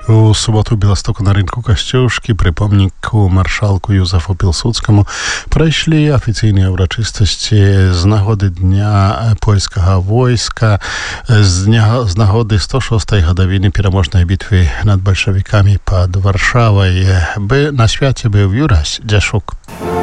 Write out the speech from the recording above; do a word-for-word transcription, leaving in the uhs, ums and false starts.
У суботу ў Беластоку на рынку Касцюшкі пры помніку маршалку Юзефу Пілсудскаму прайшлі афіцыйныя ўрачыстасці з нагоды Дня польскага войска, з, дня, з нагоды сто шостай гадавіны пераможнай бітвы над бальшавікамі пад Варшавай. Бы на свяце быў Юрась Дзяшук.